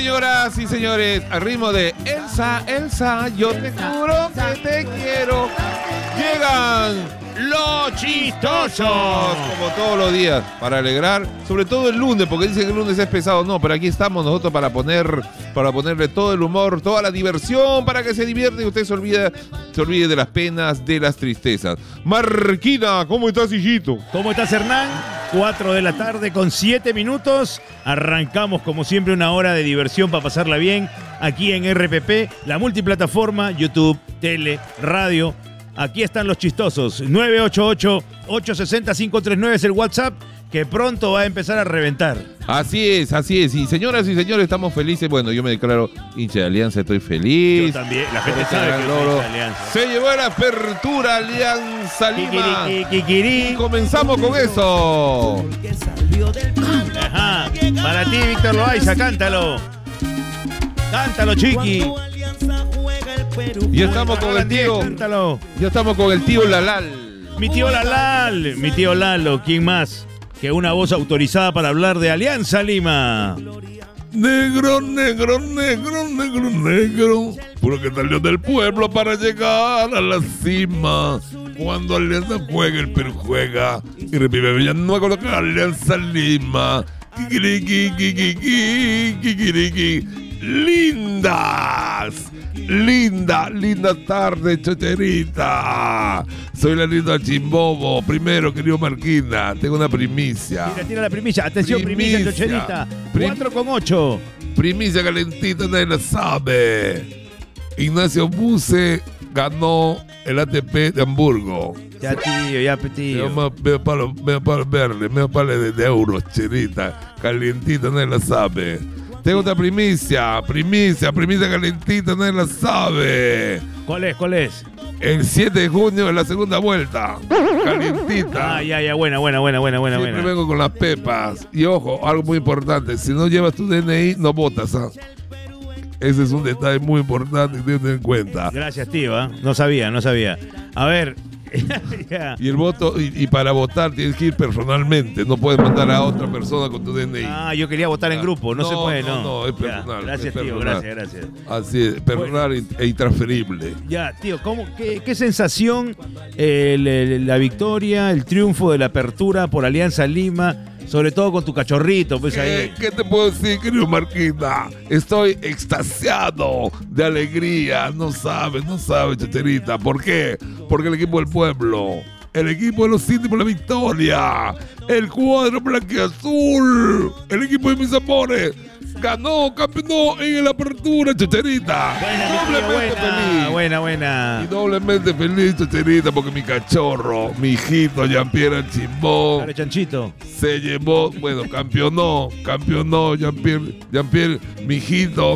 Señoras y señores, al ritmo de Elsa, Elsa, yo te juro que te quiero. Llegan los chistosos, como todos los días, para alegrar, sobre todo el lunes, porque dicen que el lunes es pesado. No, pero aquí estamos nosotros para ponerle todo el humor, toda la diversión, para que se divierta y usted se olvide de las penas, de las tristezas. Marquina, ¿cómo estás, hijito? ¿Cómo estás, Hernán? 4 de la tarde con 7 minutos. Arrancamos como siempre una hora de diversión para pasarla bien aquí en RPP, la multiplataforma, YouTube, tele, radio. Aquí están los chistosos. 988-860-539 es el WhatsApp, que pronto va a empezar a reventar. Así es. Y señoras y señores, estamos felices. Bueno, yo me declaro hincha de Alianza, estoy feliz. Yo también. La gente sabe que yo soy hincha de Alianza. Se llevó la apertura Alianza Lima. Kikiriki. Y comenzamos con eso. Ajá. Para ti, Víctor Loaiza, cántalo. Cántalo, chiqui. Y estamos con el tío. Cántalo. Ya estamos con el tío Lalal. Mi tío Lalo, ¿quién más que una voz autorizada para hablar de Alianza Lima? Negro, negro, negro, negro, negro, puro que salió del pueblo para llegar a la cima. Cuando Alianza juega, el Perú juega y revive Villanueva con la Alianza Lima. Kikiriki, kikiriki, kikiriki. Linda tarde, chocherita. Soy la linda Chimbobo. Primero, querido Marquina, tengo una primicia. Tira la primicia. Atención, primicia, chocherita. 4,8. Primicia calentita, nadie la sabe. Ignacio Buse ganó el ATP de Hamburgo. Ya, tío. Medio palo verde, medio palo de euros, cherita. Calientita, nadie la sabe. Tengo otra primicia calentita, nadie la sabe. ¿Cuál es? El 7 de junio es la segunda vuelta. Calientita. Ya, buena. Siempre vengo con las pepas. Y ojo, algo muy importante, si no llevas tu DNI, no votas, ¿ah? Ese es un detalle muy importante que tienes en cuenta. Gracias, tío, ¿eh? No sabía. A ver. Y el voto, y para votar tienes que ir personalmente, no puedes mandar a otra persona con tu DNI. Yo quería votar en grupo, no se puede, ¿no? No, es personal. Gracias, es tío, personal. gracias. Así es, personal e intransferible. Ya, tío, qué sensación la victoria, el triunfo de la apertura por Alianza Lima, sobre todo con tu cachorrito, pues ahí. ¿Qué te puedo decir, querido Marquina? Estoy extasiado de alegría, no sabes, chocherita. ¿Por qué? Porque el equipo del pueblo, el equipo de los indios por la victoria, el cuadro blanquiazul, el equipo de mis amores, campeonó en la apertura, chocherita. Doblemente feliz. Buena. Y doblemente feliz, chocherita, porque mi cachorro, mi hijito, Jean-Pierre Chimbón, Dale, chanchito. se llevó, campeonó, Jean-Pierre, mi hijito.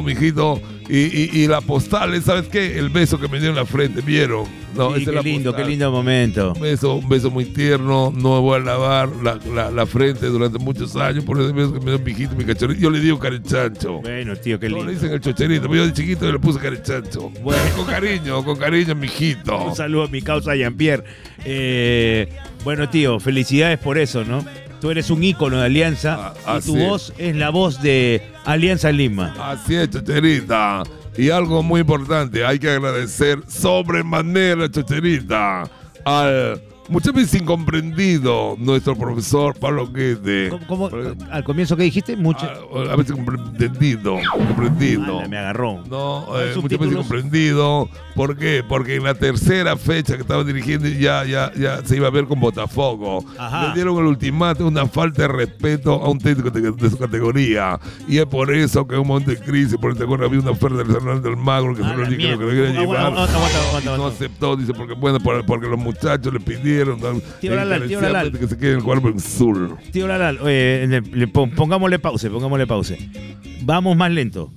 Y la postal, ¿sabes qué? El beso que me dio en la frente, ¿vieron? No, Sí, qué lindo momento. Un beso muy tierno. No me voy a lavar la frente durante muchos años por ese beso que me dio mi hijito, mi cachorrito. Yo le digo carechancho. Bueno, tío, qué lindo. No le dicen el chocherito, pero yo de chiquito yo le puse carechancho. Bueno. Con cariño, mi hijito. Un saludo a mi causa Jean-Pierre. Bueno, tío, felicidades por eso, ¿no? Tú eres un ícono de Alianza y tu voz es la voz de Alianza Lima. Así es, chocherita. Y algo muy importante, hay que agradecer sobremanera, chocherita, al muchas veces incomprendido nuestro profesor Pablo Guede. ¿Cómo? ¿Al comienzo qué dijiste? A veces comprendido. Me agarró. No, muchas veces incomprendido. ¿Por qué? Porque en la tercera fecha que estaba dirigiendo ya se iba a ver con Botafogo. Ajá. Le dieron el ultimátum, una falta de respeto a un técnico de su categoría. Y es por eso que en un momento de crisis, por el había una oferta del Fernando del Magro que se lo dijo que lo quería llevar. No aceptó, dice, porque los muchachos le pidieron. Tío Lalal. Que se quede en el cuerpo en sur. Tío Lalal, pongámosle pausa. Vamos más lento.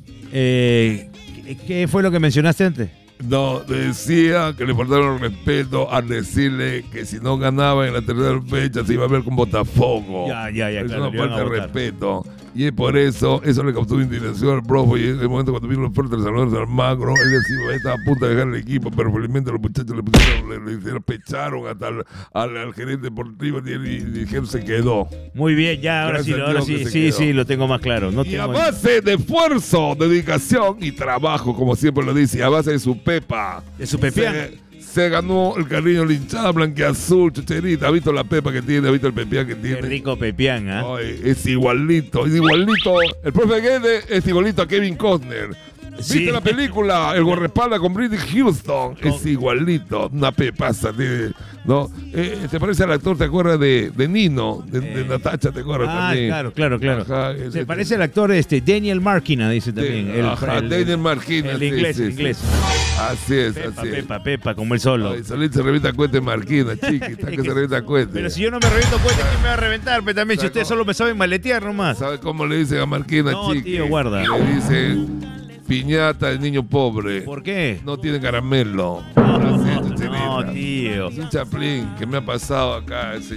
¿Qué fue lo que mencionaste antes? No, decía que le faltaron respeto al decirle que si no ganaba en la tercera fecha se iba a ver con Botafogo. Ya, es claro. una falta de respeto. Y es por eso le causó indignación al profe. Y en el momento cuando vino la oferta de Salvador de Almagro, él decía, estaba a punto de dejar el equipo, pero felizmente los muchachos le pecharon hasta al gerente deportivo y dijeron se quedó. Muy bien, ya, ahora sí, lo tengo más claro. No y a tengo... base de esfuerzo, dedicación y trabajo, como siempre lo dice, a base de su pepa. De su pepián. Se ganó el cariño, la hinchada blanqueazul, Chocherita. ¿Ha visto la pepa que tiene? ¿Ha visto el pepián que tiene? Qué rico pepián, ¿ah? ¿Eh? Es igualito. El profe Guede es igualito a Kevin Costner. ¿Viste la película El guardaespaldas con Britney Houston? Es igualito. Una pepaza. ¿No? ¿Te parece al actor? ¿Te acuerdas de Nino? De Natacha, ¿te acuerdas también? Claro. Ajá, Se parece al actor Daniel Marquina, dice también. Daniel Marquina. El inglés. Así es. Pepa, como él solo. Solís se revienta cuente Marquina, chiquita, que se revienta cuente. Pero si yo no me reviento cuente, ¿quién me va a reventar? Pero también, si ustedes solo me saben maletear nomás. ¿Sabes cómo le dicen a Marquina, no, chiqui? Tío, guarda. Le dicen piñata de niño pobre. ¿Por qué? No tiene caramelo. No, tío. Es un chaplín que me ha pasado acá el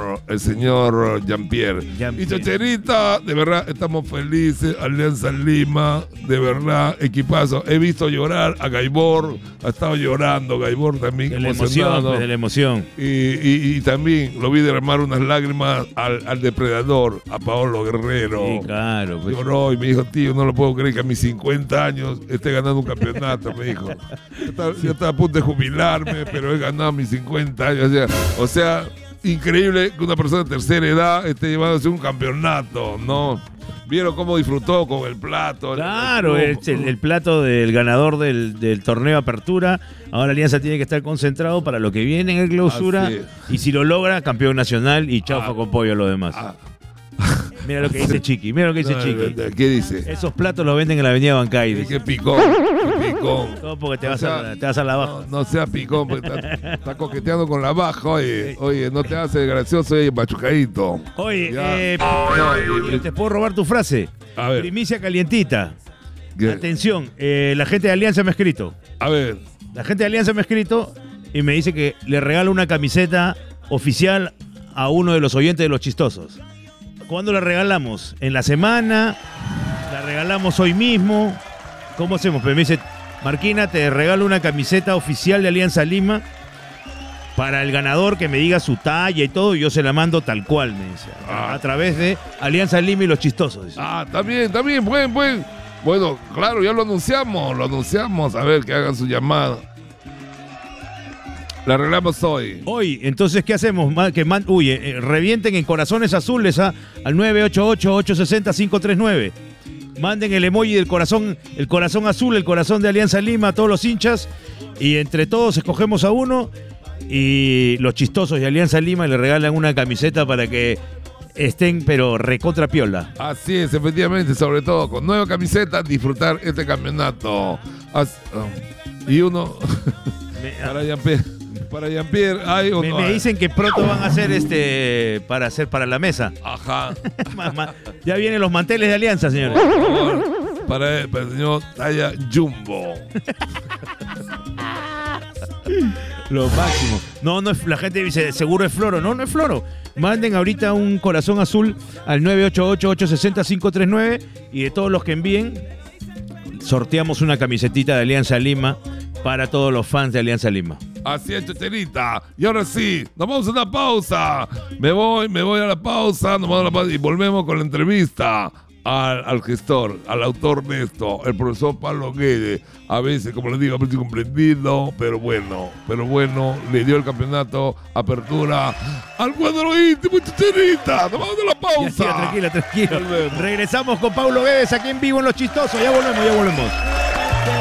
señor Jean-Pierre. Y Chocherita, de verdad, estamos felices. Alianza Lima, de verdad, equipazo. He visto llorar a Gaibor, ha estado llorando Gaibor también. De la emoción. Y también lo vi derramar unas lágrimas al depredador, a Paolo Guerrero. Sí, claro. Pues. Lloró y me dijo, tío, no lo puedo creer que a mis 50 años esté ganando un campeonato, me dijo. Yo estaba a punto de jubilarme, pero he ganado a mis 50 años. O sea, increíble que una persona de tercera edad esté llevándose un campeonato, ¿no? ¿Vieron cómo disfrutó con el plato? Claro, el plato del ganador del torneo Apertura. Ahora Alianza tiene que estar concentrado para lo que viene en el Clausura. Y si lo logra, campeón nacional y chaufa con pollo a los demás. Mira lo que dice Chiqui, Chiqui. ¿Qué dice? Esos platos los venden en la avenida Bancay. Qué picón. Todo porque te vas a la baja. No sea picón, porque está coqueteando con la baja. Oye, no te haces gracioso y machucadito. Oye, ¿te puedo robar tu frase? A ver. Primicia calientita. ¿Qué? Atención, la gente de Alianza me ha escrito. A ver. La gente de Alianza me ha escrito y me dice que le regalo una camiseta oficial a uno de los oyentes de Los Chistosos. ¿Cuándo la regalamos? ¿En la semana? ¿La regalamos hoy mismo? ¿Cómo hacemos? Pero me dice, Marquina, te regalo una camiseta oficial de Alianza Lima para el ganador que me diga su talla y todo, y yo se la mando tal cual, me dice. A través de Alianza Lima y Los Chistosos. Dice. También, buen. Bueno, claro, ya lo anunciamos. A ver, que hagan su llamada. La arreglamos hoy. Entonces, ¿qué hacemos? Revienten en corazones azules al 988-860-539. Manden el emoji del corazón, el corazón azul, el corazón de Alianza Lima a todos los hinchas. Y entre todos escogemos a uno. Y Los Chistosos y Alianza Lima le regalan una camiseta para que estén, pero recontra piola. Así es, efectivamente, sobre todo con nueva camiseta, disfrutar este campeonato. Y uno para Jean-Pierre hay uno. Me dicen que pronto van a hacer para la mesa. Ajá. Ya vienen los manteles de Alianza, señores. Por favor, para el señor talla Jumbo. Lo máximo. No es, la gente dice, seguro es Floro. No es Floro. Manden ahorita un corazón azul al 988-860-539 y de todos los que envíen, sorteamos una camisetita de Alianza Lima para todos los fans de Alianza Lima. Así es, Chocherita. Y ahora sí, nos vamos a una pausa. Me voy a la pausa, y volvemos con la entrevista al gestor, al autor de esto, el profesor Pablo Guede. A veces, como les digo, a veces comprendido, pero bueno, le dio el campeonato Apertura al cuadro íntimo, Chocherita. Nos vamos a la pausa. Ya, tranquilo. Regresamos con Pablo Guedes aquí en vivo en Los Chistosos. Ya volvemos.